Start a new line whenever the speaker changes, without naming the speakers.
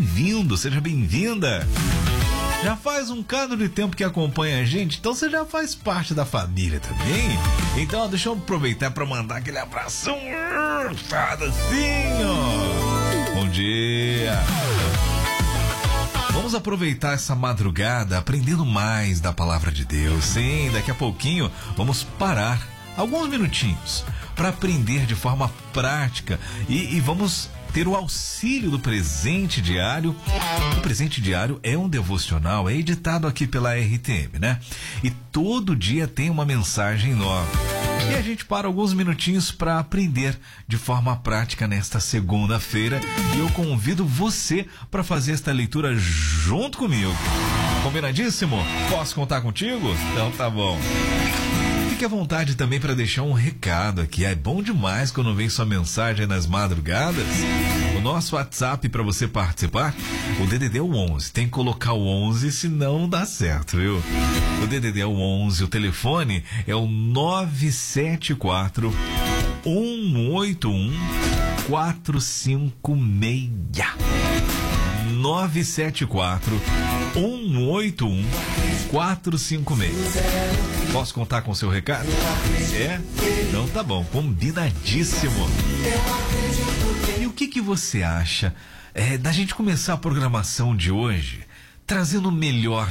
bem-vindo, seja bem-vinda. Já faz um bocado de tempo que acompanha a gente, então você já faz parte da família também. Então deixa eu aproveitar para mandar aquele abração, assim, ó. Bom dia. Vamos aproveitar essa madrugada aprendendo mais da palavra de Deus. Sim, daqui a pouquinho vamos parar alguns minutinhos para aprender de forma prática e vamos ter o auxílio do presente diário. O presente diário é um devocional, é editado aqui pela RTM, né? E todo dia tem uma mensagem nova. E a gente para alguns minutinhos para aprender de forma prática nesta segunda-feira. E eu convido você para fazer esta leitura junto comigo. Combinadíssimo? Posso contar contigo? Então tá bom. Fique à vontade também para deixar um recado aqui. É bom demais quando vem sua mensagem nas madrugadas. O nosso WhatsApp para você participar, o DDD é o 11. Tem que colocar o 11, senão não dá certo, viu? O DDD é o 11, o telefone é o 974 181 456. 974 181 456. Posso contar com o seu recado? É? Então tá bom, combinadíssimo. E o que você acha da gente começar a programação de hoje trazendo o melhor